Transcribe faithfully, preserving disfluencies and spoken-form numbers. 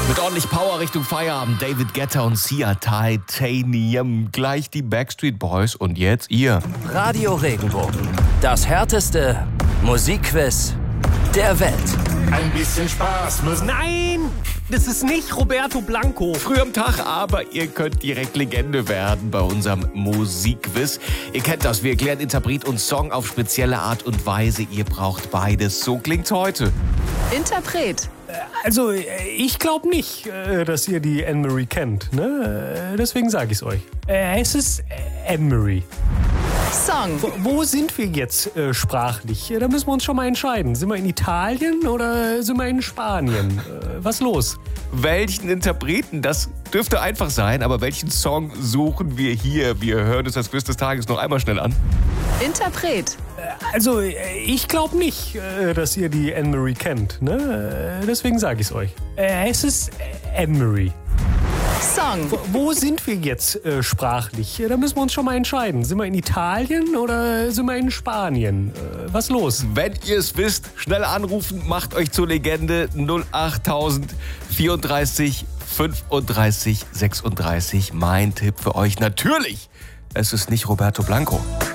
Mit ordentlich Power Richtung Feierabend. David Guetta und Sia, Titanium. Gleich die Backstreet Boys und jetzt ihr. Radio Regenbogen. Das härteste Musikquiz der Welt. Ein bisschen Spaß muss. Nein, das ist nicht Roberto Blanco. Früh am Tag, aber ihr könnt direkt Legende werden bei unserem Musikquiz. Ihr kennt das, wir erklären Interpret und Song auf spezielle Art und Weise. Ihr braucht beides. So klingt's heute. Interpret. Also, ich glaube nicht, dass ihr die Anne-Marie kennt. Ne? Deswegen sage ich es euch. Es ist Anne-Marie. Song. Wo, wo sind wir jetzt äh, sprachlich? Da müssen wir uns schon mal entscheiden. Sind wir in Italien oder sind wir in Spanien? Äh, was los? Welchen Interpreten? Das dürfte einfach sein, aber welchen Song suchen wir hier? Wir hören uns das Quiz des Tages noch einmal schnell an. Interpret. Also, ich glaube nicht, äh, dass ihr die Anne-Marie kennt. Ne? Deswegen sage ich es euch. Äh, es ist Anne-Marie. Song. Wo, wo sind wir jetzt äh, sprachlich? Da müssen wir uns schon mal entscheiden. Sind wir in Italien oder sind wir in Spanien? Äh, was los? Wenn ihr es wisst, schnell anrufen, macht euch zur Legende. null achttausend vierunddreißig fünfunddreißig sechsunddreißig. Mein Tipp für euch natürlich, es ist nicht Roberto Blanco.